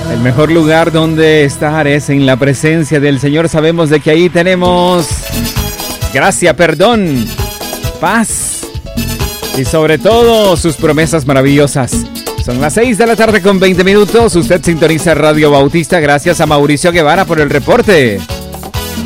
El mejor lugar donde estar es en la presencia del Señor. Sabemos de que ahí tenemos gracia, perdón, paz y sobre todo sus promesas maravillosas. Son las 6 de la tarde con 20 minutos. Usted sintoniza Radio Bautista. Gracias a Mauricio Guevara por el reporte.